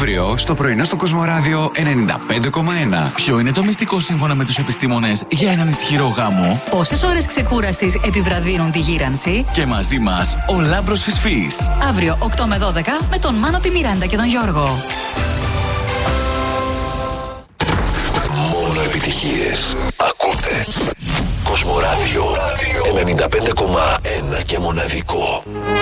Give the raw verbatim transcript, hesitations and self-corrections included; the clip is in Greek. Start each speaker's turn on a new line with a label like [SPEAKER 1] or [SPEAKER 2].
[SPEAKER 1] Αύριο στο πρωινό στο Κοσμοράδιο ενενήντα πέντε κόμμα ένα.
[SPEAKER 2] Ποιο είναι το μυστικό σύμφωνα με τους επιστήμονες για έναν ισχυρό γάμο?
[SPEAKER 3] Πόσες ώρες ξεκούρασης επιβραδύνουν τη γύρανση?
[SPEAKER 2] Και μαζί μας ο Λάμπρος Φυσφής.
[SPEAKER 3] Αύριο οκτώ με δώδεκα με τον Μάνο, τη Μιράντα και τον Γιώργο.
[SPEAKER 4] Μόνο επιτυχίες. Ακούτε Κοσμοράδιο ενενήντα πέντε κόμμα ένα και μοναδικό.